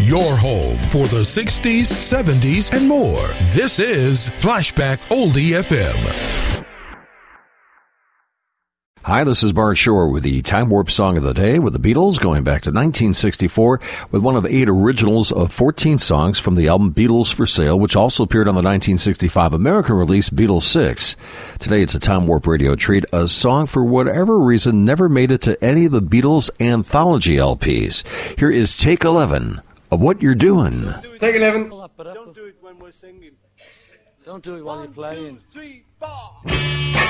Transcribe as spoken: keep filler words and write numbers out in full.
your home for the sixties, seventies, and more. This is Flashback Oldie F M. Hi, this is Bart Shore with the Time Warp Song of the Day with the Beatles, going back to nineteen sixty-four with one of eight originals of fourteen songs from the album Beatles for Sale, which also appeared on the nineteen sixty-five American release Beatles six. Today it's a Time Warp Radio treat, a song for whatever reason never made it to any of the Beatles anthology L Ps. Here is Take eleven of What You're Doing. Take eleven. Don't do it when we're singing. Don't do it while you're playing. One, two, three, four.